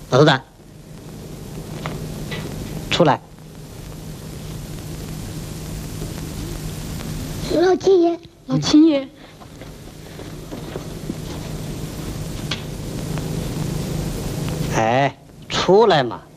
老头子，出来。 老亲爷， 老亲爷， 哎，出来嘛！